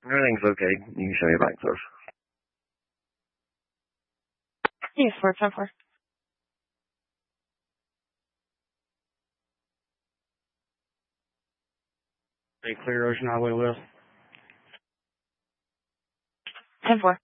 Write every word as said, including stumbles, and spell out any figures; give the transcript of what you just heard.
Everything's okay. You can show me back, close. Yes, four, ten, four. Hey, clear Ocean Highway West. ten, four.